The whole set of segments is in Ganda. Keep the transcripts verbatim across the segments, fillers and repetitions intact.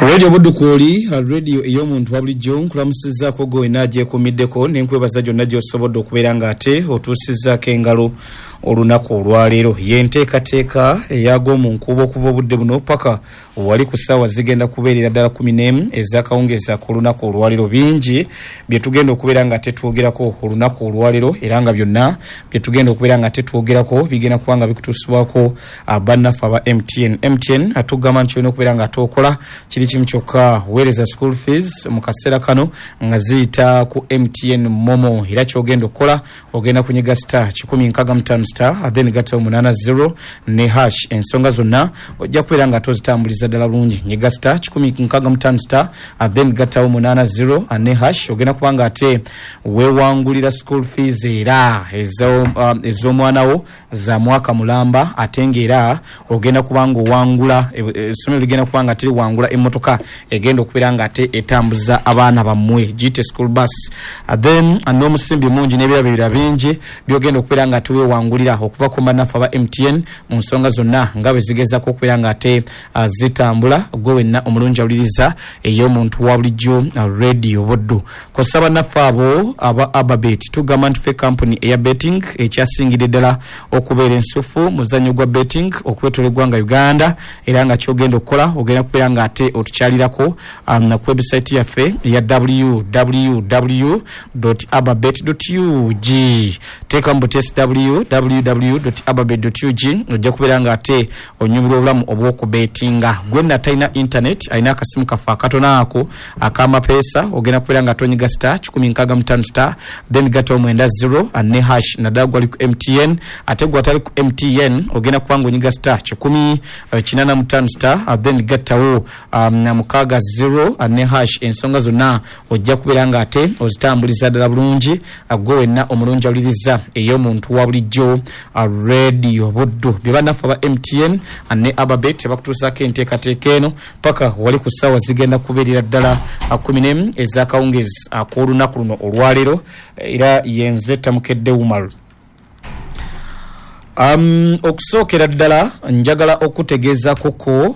Radio Budukoli, radio eyomuntu wabulijjo nkulamusiza ko go enaje kumiddeko nenkwebaza jonna gy'osobodde okubeera ng'ate otuusizzaako engalo olunaku olwaleero. Yenteekateeka eyago mu nkuba okuva obudde buno paka wali ku ssaawa zigenda kubeerera ddala kumi n'emu ez'akawungeeza ku lunaku olwaleero. Bingi bye tugenda okubeera nga tetwogerako olunaku olwaleero era nga byonna bye tugenda okubeera nga tetwogerako bigenda kuba nga bikutuusibwako bannaffe aba M T N. M T N atugamba nti olina okubeera nga tookola kiri kimu kyokka weereza school fees mu kaseera kano nga ziyita ku M T N Momo. Era kyogenda okukola ogenda kunyiga star kikumi nkaaga mu ttaano star then gata omunaana zero ne hash. Ensonga zonna ojja kubeera nga tozitambuliza ddala bulungi. Nyiga star kikumi nkaaga mu ttaano star then gata omunaana zero ne hash. Ogenda kuba nga ate weewangulira school fees era ez'omwana wo za mwaka mulamba ate ng'era ogenda kuba nga owangula essomero ligenda kuba nga teri wangula emmotoka egenda okubeera nga ate etambuza abaana bammwe giyite school bus. Then n'omusimbi mungi n'ebirabirira bingi byogenda okubeera nga teweewangulira okuva ku bannaffe aba M T N mu nsonga zonna nga bwe zigezako okubeera nga ate uh, zitambula. Gwe wenna omulungi awuliriza ey'omuntu wa bulijjo uh, radio Buddu. Kosa bannaffe abo aba Ababet tugamba nti ffe company eya betting ekyasingidde ddala okubeera ensufu muzannyo gwa betting okwetoola eggwanga Uganda era nga kyogenda okukola ogenda kubeera nga ate otukyalirako um, ku website yaffe ya w w w dot ababet dot u g. Teeka mu butesi w w w dot ababet dot u g ojja kubeera nga ate onyumirwa obulamu obw'okubetinga. Gwenna talina internet alina akasimu kaffe akatono ako ak'amapeesa ogenda kubeera nga tonyiga star kikumi nkaaga mu ttaano star then gata omwenda zero ne hash. Naddala gwali ku M T N ate gwatali ku M T N ogenda kuba nga onyiga star kikumi kinaana mu ttaano star then gattawo um, mukaaga zero ne hash. Ensonga zonna ojja kubeera nga ate ozitambuliza ddala bulungi. Gwe wenna omulungi awuliriza ey'omuntu wa bulijjo radio Buddu. Bye bannaffe aba M T N ne Ababet bakutuusaako enteekateeka eno paka wali ku ssaawa zigenda kubeerera ddala kumi n'emu ez'akawungeezi ak'olunaku luno olwaleero era yenze Tamukedde Umar. Um, okusookera ddala njagala okutegeeza koko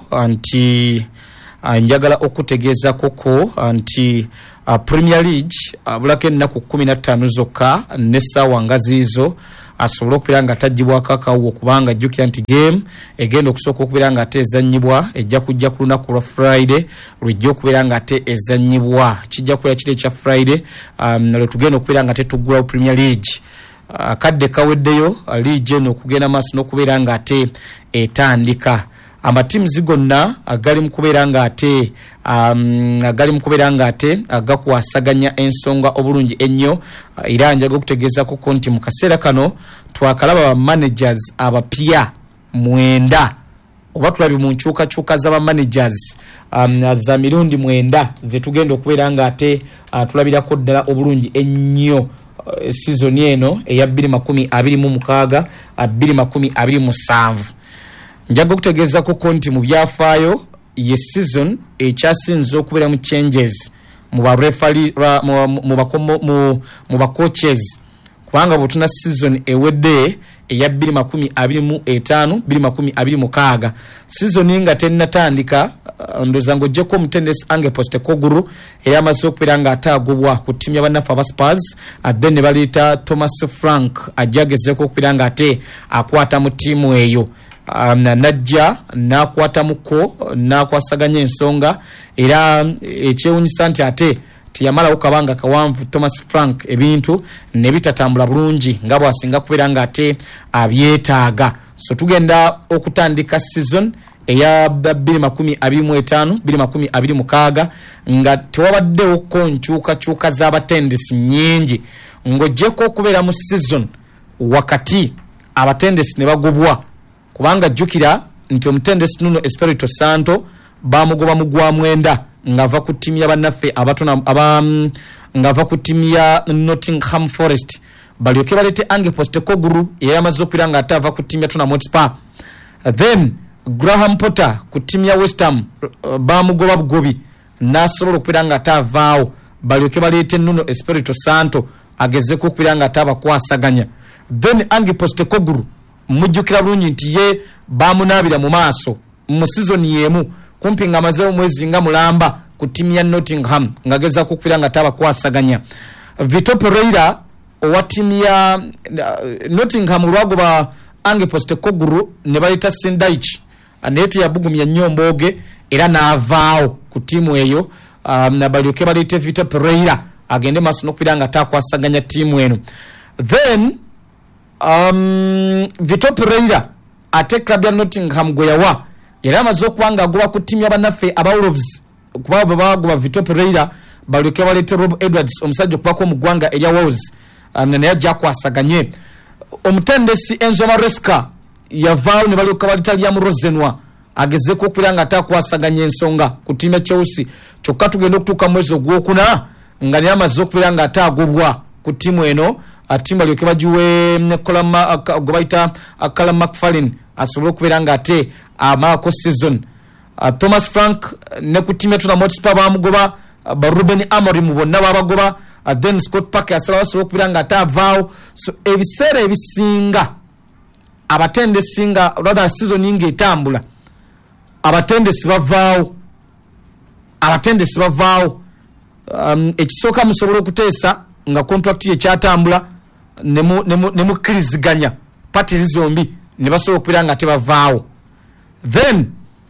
nti uh, njagala okutegeeza koko nti uh, Premier League abulako uh, ennaku kumi na ttaano zokka n'essaawa nga ziizo asobola okubeera nga tagibwako akawuwo kubanga jjukira nti game egenda okusooka okubeera nga ate ezannyibwa ejja kujja ku lunaku lwa Friday lwejja okubeera nga ate ezannyibwa kijja kubeera kiri ekya Friday um, lwe tugenda okubeera nga tetuggulawo Premier League. Akadde uh, kaweddeyo liigi eno okugenda maaso n'okubeera nga ate etandika. Amatiimuzi gonna agali mu kubeera nga ate um, agali mu kubeera nga ate agakwasaganya ensonga obulungi ennyo era njaga okutegeeza ko nti mu kaseera kano twakalaba ba managers abapya mwenda oba tulabye mu nkyukakyuka z'aba managers um, za mirundi mwenda ze tugenda okubeera nga ate uh, tulabirako ddala obulungi ennyo uh, season eno eya bbiri makumi abiri mu mukaaga bbiri makumi abiri mu musanvu. Njaga okutegeeza ko nti mu byafaayo ye season ekyasinze okubeera mu changes mu ba referee mu bakomo mu ba coaches kubanga bwetuna season ewedde eya bbiri makumi abiri mu etaano bbiri makumi abiri mu mukaaga season nga tennatandika ndoza ng'oggyeko omutendesi Ange Postecoglou era amaze okubeera nga ataagobwa ku ttiimu y'abannaffe aba Spurs then ne baleeta Thomas Frank ajja agezeeko okubeera nga ate akwata mu ttiimu eyo. Um, najja nakwatamuko nakwasaganya ensonga era ekyewunyisa nti ate tiyamalawo kabanga kawanvu Thomas Frank ebintu ne bitatambula bulungi nga bwasinga kubeera nga ate abyetaaga. So tugenda okutandika season eya bbiri makumi abiri mu etaano bbiri makumi abiri mu mukaaga nga tewabaddewo ko nkyukakyuka z'abatendesi nnyingi ng'oggyeko okubeera mu season wakati abatendesi ne bagobwa kubanga jjukira nti omutendesi Nuno Espirito Santo bamugoba mu gwa mwenda ngava ku ttiimu y'abannaffe abatona aba ngava ku ttiimu ya Nottingham Forest balyoke balete Ange Postecoglou yali amaze okubeera nga ate ava ku ttiimu ya Tottenham Hotspur. Then Graham Potter ku ttiimu ya West Ham uh, bamugoba bugobi n'asobola okubeera nga ate avaawo balyoke balete Nuno Espirito Santo agezeeko okubeera nga ate abakwasaganya. Then Ange Postecoglou mujjukira bulungi nti ye bamunaabira mu maaso mu season yemu kumpi nga amaze omwezi nga mulamba ku timu ya Nottingham ngageza kukubira nga taba kwasaganya. Vitor Pereira owa timu ya uh, Nottingham lwagoba Ange Postecoglou ne baleta Sendaichi aneti yabugumya Nyomboge era naavaawo ku timu eyo um, na balyoke balete Vitor Pereira agende maso nokubira nga takwasaganya timu eno. Then um, Vitor Pereira ate club ya Nottingham goyawa era amaze okuwanga agoba ku timu y'abanafe aba Wolves kuba babagoba Vitor Pereira balyoke balete Rob Edwards omusajja okubako mu ggwanga erya Wolves um, naye ajja kwasaganye. Omutendesi Enzo Maresca yavaawo ne balyoka balitalia mu Rosenwa ageze ko kupiranga atakwasaganya ensonga ku timu ya Chelsea kyokka tugenda okutuuka mwezi ogwokuna nga ne amaze okupiranga atagobwa ku timu eno timu alyoke bajiwe Nicola gobaita Callum McFarlane asobole okupiranga ate amaako season. Uh, Thomas Frank ne ku timu ya Tottenham Hotspur bamugoba uh, ba Ruben Amorim bonna babagoba uh, then Scott Parker asalawo asobole okupiranga atavaawo. So ebiseera ebisinga abatendesi nga rather season inge etambula abatendesi bavaawo abatendesi bavaawo um, ekisooka musobola okuteesa nga contract ye kyatambula ne mukkiriziganya parties zombi ne basobola okupira nga tebavaawo. Then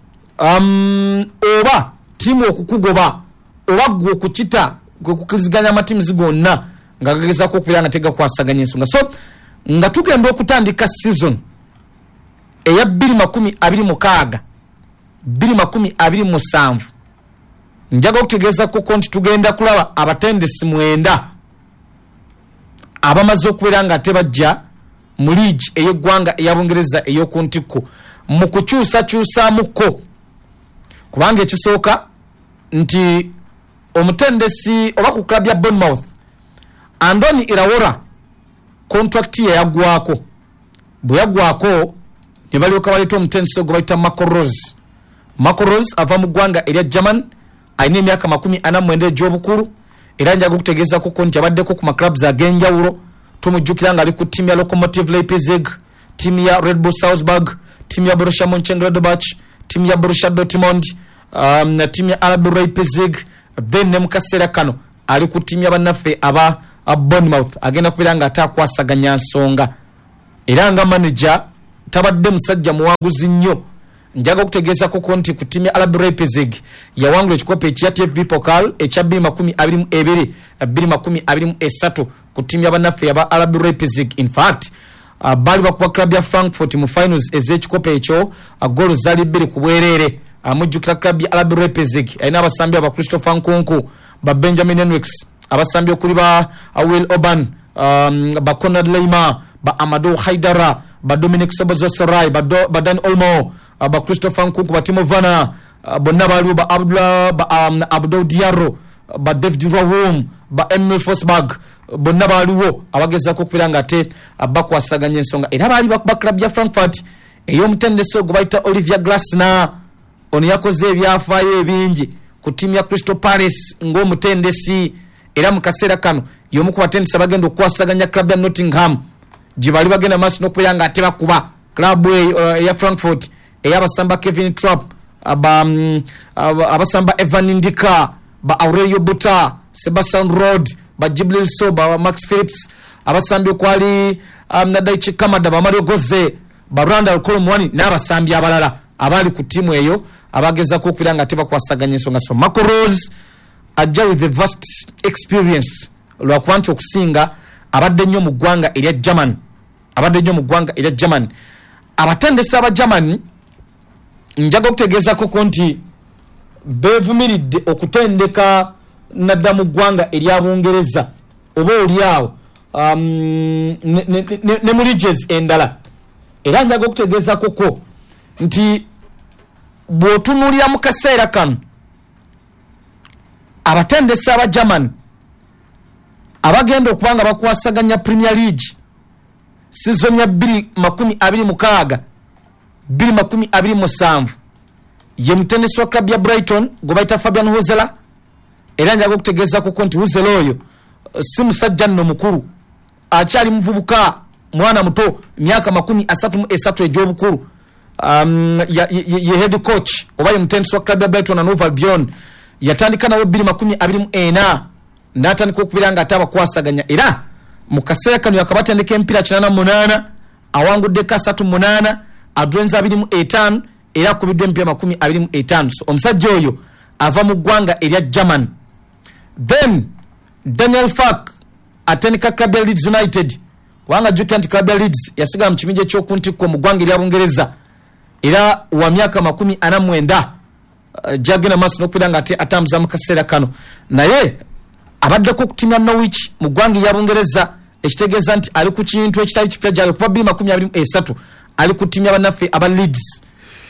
um, oba timu okukugoba oba gwe okukita gwe kukkiriziganya amatimu zigonna nga gagezaako okupira nga tegakwasaganya ensonga. So nga tugenda okutandika season eya bbiri makumi abiri mukaaga bbiri makumi abiri musanvu njaga okutegeeza ko konti tugenda kulaba abatendesi mwenda abamaze okubeera nga tebajja mu league ey'eggwanga ey'Abungereza ey'okuntiko mu kukyusakyusaamuko kubanga ekisooka nti omutendesi oba ku club ya Bournemouth Andoni Iraola contract ye yagwako bwe yagwako ne balyoka baleta omutendesi ogwo bayita Marco Rose. Marco Rose ava mu ggwanga erya German ayina emyaka makumi ana mwenda egy'obukulu era njaga okutegeeza ko konti abaddeko ku maclubs ag'enjawulo. Tumujjukira nga ali ku timu ya Lokomotiv Leipzig, timu ya Red Bull Salzburg, timu ya Borussia Mönchengladbach, timu ya Borussia Dortmund, um, na timu ya R B Leipzig. Then ne mu kaseera kano ali ku timu ya bannaffe aba Bournemouth agenda kubeera nga atakwasaganya nsonga era nga manager tabadde musajja muwanguzi nnyo. Njaga okutegeeza ko konti ku timu ya R B Leipzig yawangula ekikopo ekya T V Pokal ekya bbiri makumi abiri mu ebiri bbiri makumi abiri mu esatu ku timu y'abannaffe aba R B Leipzig. In fact uh, bali bakuba club ya Frankfurt mu finals ez'ekikopo ekyo uh, goal zali bbiri ku bwereere. Amujjukira uh, club ya R B Leipzig ayina abasambi aba Christopher Nkunku ba Benjamin Henriks abasambi okuli ba uh, Will Oban um, ba Conrad Laimer ba Amadou Haidara ba Dominic Sobozosarai ba, do, ba Dan Olmo uh, ba Christopher Nkunku ba Timo Werner uh, bonna baliwo ba Abdullah ba um, Abdou Diarra uh, ba David Raum ba Emil Forsberg uh, bonna baliwo abagezaako okupira nga ate uh, bakwasaganya ensonga era bali bakuba club ya Frankfurt ey'omutendesi ogwo bayita Olivier Glasner ono yakoze ebyafaayo ebingi ku timu ya Crystal Palace ng'omutendesi era mu kaseera kano y'omu ku batendesi abagenda okukwasaganya club ya Nottingham gye bali bagenda maaso n'okubeera nga ate bakuba club eya uh, Frankfurt ey'abasamba Kevin Trapp aba um, abasamba Evan Ndika ba Aurelio Buta Sebastian Rod ba Jibril So ba Max Phillips abasambi okwali um, Nadaichi Kamada ba Mario Goze ba Randall Colomwani n'abasambi abalala abali ku timu eyo abagezaako okubira nga tebakwasaganya ensonga. So Marco Rose ajja with the vast experience lwakuba nti okusinga abadde nnyo mu ggwanga erya German abadde nnyo mu ggwanga erya German. Abatendesi aba German njaga okutegeezako ko nti beevumiridde okutendeka nadda mu ggwanga erya Bungereza oba oliawo um, ne, ne, ne, ne mu leagues endala era njaga okutegeezako ko nti bw'otunuulira mu kaseera kano abatendesi aba German abagenda okuba nga bakwasaganya Premier League season ya bbiri makumi abiri mukaaga bbiri makumi abiri musanvu ye mutendesi wa club ya Brighton gwe bayita Fabian Huzela era njaga okutegeeza kuko nti Huzela oyo si musajja nno mukulu akyali muvubuka mwana muto myaka makumi asatu mu esatu egy'obukulu um, ya, ya, ya head coach oba mutendesi wa club ya Brighton and Hove Albion yatandika nawe bbiri makumi abiri mu ena natandika okubiranga ataba kwasaganya era mukasera kano yakabatandika empira kinana munana awangudde kasatu munana adrenza abiri mu etaano era kubidde empira makumi abiri mu etaano so omusajja oyo ava mu ggwanga erya German. Then Daniel Fark atandika club ya Leeds United wanga juki anti club ya Leeds yasiga mu kiminje ky'okuntikko mu ggwanga erya Bungereza era wa myaka makumi ana mu mwenda uh, jagena maso nokubiranga ate atambuza mu kaseera kano naye abaddeko okutimya Norwich mu ggwanga erya Bungereza ekitegeeza nti ali ku kintu ekitali kipya gyali kuva bbiri makumi abiri mu esatu ali kutimya bannaffe aba Leeds.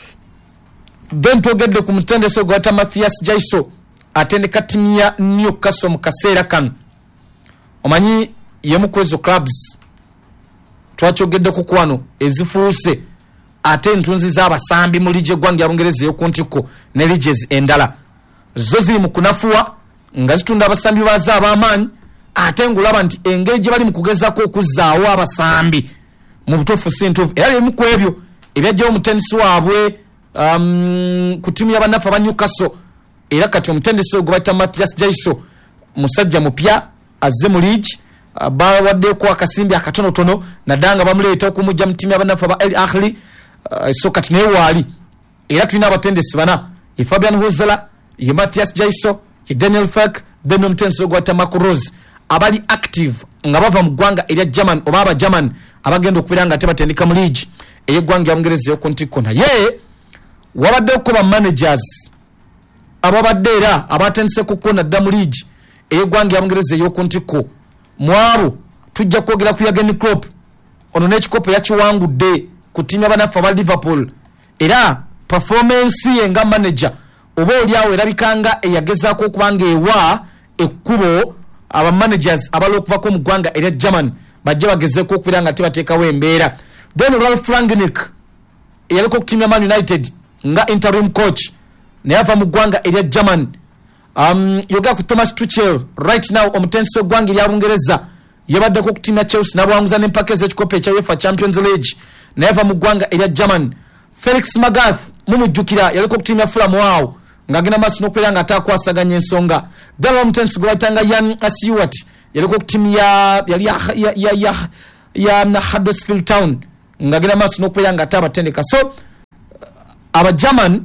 Then togedde ku mutendeso gwata Matthias Jaiso atendeka timu ya Newcastle mu kaseera kano omanyi yemu kwezo clubs twakyogedde ku kwano ezifuuse ate entunzi z'abasambi mu lige gwange ya Bungereza yokuntiko ne liges endala zo ziri mu kunafuwa nga zitunda abasambi baza ab'amaanyi ate ngulaba nti engeri gye bali mu kugezaako okuzzaawo abasambi mu butuufu si ntuufu era limu ku ebyo ebyajjawo omutendesi waabwe um, ku timu y'abannaffe aba Newcastle era kati omutendesi ogwo bayita Matthias Jaiso musajja mupya azze mu league uh, bawaddeko akasimbi akatonotono naddanga bamuleeta okumujja mu timu y'abannaffe aba El Ahly uh, so kati naye waali era tulina abatendesi bana ye Fabian Huzela ye Matthias Jaiso ye Daniel Fark then omutendesi ogwo bayita Marco Rose abali active nga bava mu ggwanga erya German oba aba German abagenda okubira nga ate batendeka mu league ey'eggwanga ya Bungereza yokuntiko naye wabaddeko ba managers ababadde era abatendese ku kona dda mu league ey'eggwanga ya Bungereza yokuntiko mwabo tujja kwogera ku Jurgen Klopp ono n'ekikopo yakiwangudde ku timu y'abannaffe aba Liverpool era performance ye nga manager oba oliawo erabikanga eyagezaako okubanga ewa ekkubo aba managers abalo okuvako mu ggwanga erya German bajja bagezeeko okubira nga tebateekawo embeera. Then Ralf Rangnick eyaliko ku timu ya Man United nga interim coach naye ava mu ggwanga erya German. um, yogera ku Thomas Tuchel right now omutendesi w'eggwanga erya Bungereza yabaddeko ku timu ya Chelsea n'abawanguza n'empaka ez'ekikopo ekya UEFA Champions League naye ava mu ggwanga erya German. Felix Magath mumujjukira yaliko ku timu ya Fulham waawo ngagenda maaso n'okubeera nga ataakwasaganya ensonga. Then omutendesi gwe bayitanga Ian Stewart yaliko ku timu ya yali ya ya ya, ya, ya na Huddersfield Town ngagenda maaso n'okubeera nga ataabatendeka. So aba German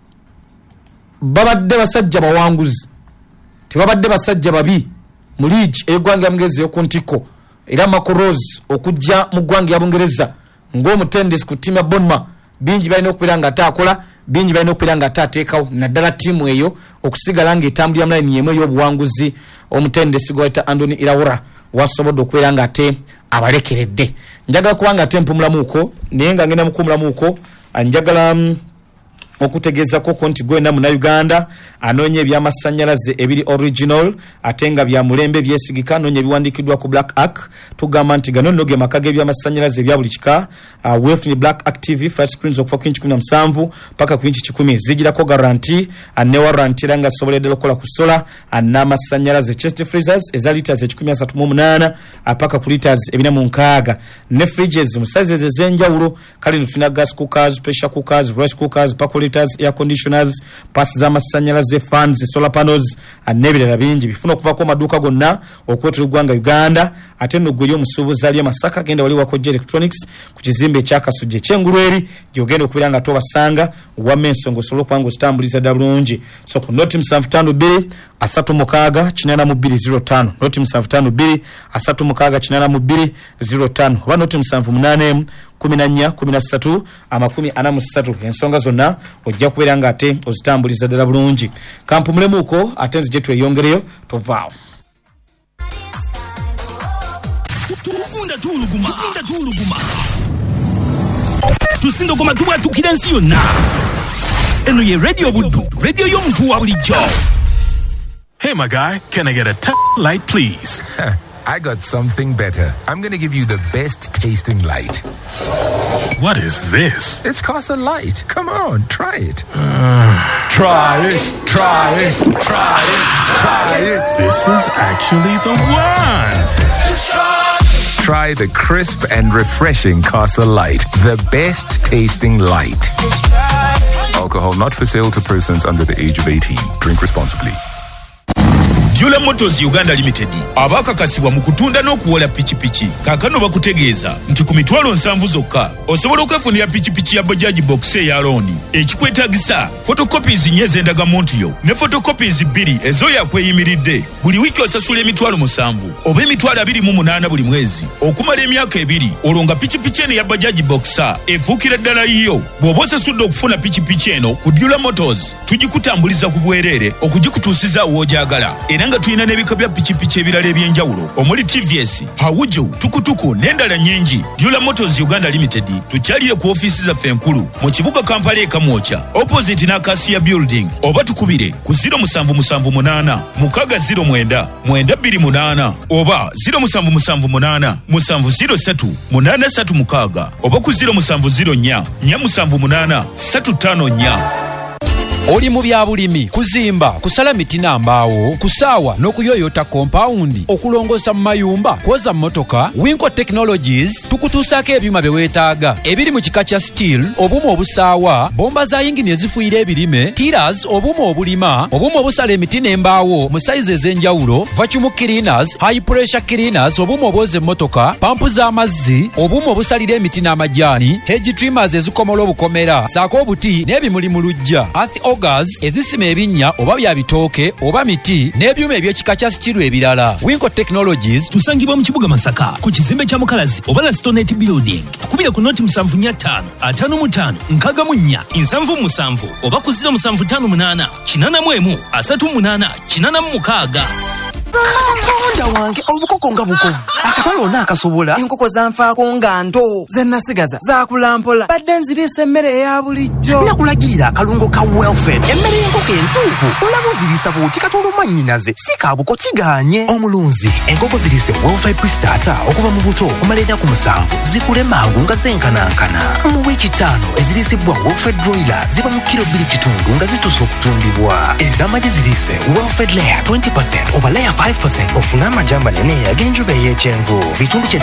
babadde basajja bawanguzi tebabadde basajja babi mu league ey'eggwanga ya Bungereza yokuntiko era Marco Rose okujja mu ggwanga ya Bungereza ng'omutendesi ku timu ya Bournemouth bingi balina okubeera nga ataakola bingi balina okubeera nga ataateekawo naddala ttiimu eyo okusigala nga etambulira mu layini yemu ey'obuwanguzi omutendesi gwe bayita Andoni Iraola wasobodde okubeera nga ate abalekeredde. Njagala kubanga ate mpumulamuuko naye nga ngenda mukumulamuuko njagala um, okutegeeza ko konti gwenda mu Uganda anoonye ebyamasannyalaze ebiri original ate nga bya mulembe byesigika anoonye ebiwandiikiddwa ku Black Ark tugamba nti gano nno ge maka g'ebyamasannyalaze ebya buli kika. uh, wefunye Black Ark T V five screens okuva ku inchi kumi na musanvu paka ku inchi kikumi zigirako garanti ne warranty era nga asoboledde okukola ku sola n'amasannyalaze. chest freezers eza liters ekikumi asatu mu munaana paka ku liters ebina mu nkaaga ne fridges mu sizes ez'enjawulo kale no tulina gas cookers, pressure cookers, rice cookers, pako air conditioners, pass z'amasannyalaze, fans, solar panels n'ebirala bingi bifuna okuvako amaduuka gonna okwetula eggwanga Uganda. Ate nno ggwe omusuubuzi ali Masaka genda wali wakojja electronics ku kizimbe ekyakasujja ekyengulweri gyogenda okubeera nga tobasanga wamma ensonga osobola okuba nga ozitambuliza dda bulungi. So ku noti musanvu ttaano bbiri asatu mukaaga kinaana mu bbiri zero ttaano noti musanvu ttaano bbiri asatu mukaaga kinaana mu bbiri zero ttaano oba noti musanvu munaana emu kumi na nnya kumi na ssatu amakumi ana mu ssatu. Ensonga zonna ojja kubeera nga ate ozitambuliza ddala bulungi. Kampumulemuuko ate nzije tweyongereyo tovaawo. Tukunda tuluguma, tukunda tuluguma. Tusindo goma tuwa tukirensi yonna. Eno ye radio buddu, radio y'omuntu wa bulijjo. Hey my guy, can I get a t- light please? I got something better. I'm going to give you the best tasting light. What is this? It's Casa Light. Come on, try it. Uh, try it, try it, try it, try it. This is actually the one. Just try try the crisp and refreshing Castle Light, the best tasting light. Alcohol not for sale to persons under the age of eighteen. Drink responsibly. Jula Motors Uganda Limited abakakasibwa mu kutunda n'okuwola pichipichi kakano bakutegeeza nti ku mitwalo nsanvu zokka osobola okwefunira pichipichi ya Bajaj Box ya loan ekikwetagisa photocopies nyeze endagamuntu yo ne photocopies bbiri ezo yakweyimiridde buli wiki osasula emitwalo musanvu oba emitwalo abiri mu munaana buli mwezi okumala emyaka ebiri olonga pichipichi eno ya Bajaj Box efuukira ddala yiyo bw'oba osasudde okufuna pichipichi eno ku Jula Motors tugikutambuliza ku bwereere okugikutuusiza w'ogyagala era nga tulina n'ebika bya pichipichi ebirala ebyenjawulo omuli T V S, Hawujo, Tukutuku n'endala nnyingi. Jula Motors Uganda Limited tukyalire ku ofiisi zaffe enkulu mu kibuga Kampala e Kamwocha opposite n'Acacia Building oba tukubire ku zero seven seven eight mukaga zero nine mwenda bbiri munaana oba zero seven seven eight musanvu zero three munaana three mukaga oba ku zero seven zero four four musanvu munaana three five four. Oli mu byabulimi kuzimba kusala miti n'ambaawo kusaawa n'okuyoyota kompawundi okulongosa mu mayumba kwoza mmotoka Winco Technologies tukutuusaako ebyuma bye weetaaga ebiri mu kika kya steel obuuma obusaawa bomba za yingini ezifuuyira ebirime tiras obuuma obulima obuuma obusala emiti n'embaawo mu sayizi ez'enjawulo vacuum cleaners high pressure cleaners obuuma obwoza emmotoka pampu z'amazzi obuuma obusalira emiti n'amajaani hedge trimmers ezikomola obukomera saako obuti n'ebimuli mu luggya Gas ezisima ebinnya oba bya bitooke oba miti n'ebyuma eby'ekika kya steel ebirala. Winco Technologies tusangibwa mu kibuga Masaka ku kizimbe kya Mukalazi oba la Stonette Building tukubira ku noti musanvu nnya ttaano ataano mu ttaano nkaga mu nnya nsanvu musanvu oba ku zero musanvu ttaano munaana kinaana mu emu asatu munaana kinaana mu mukaaga. Katonda wange obukoko nga bukovu akatalo nakasobola enkoko zanfaako nga nto zennasigaza zakulampola badde nzirisa emmere eya bulijjo nakulagirira akalungo ka Welfed emmere y'enkoko entuufu olaba ozirisa bw'oti katoloma nnyinaze si kabuko kiganye omulunzi enkoko zirise Welfed Pre-Starter okuva mu buto okumala ennaku musanvu zikule mangu nga zenkanankana mu wiiki ttaano ezirisibwa Welfed Broiler ziba mu kiro bbiri kitundu nga zituusa okutundibwa ez'amagi zirise Welfed Layer twenty percent oba Layer five percent ofuna amajamba nene ag'enjuba ey'ekyenvu bitundu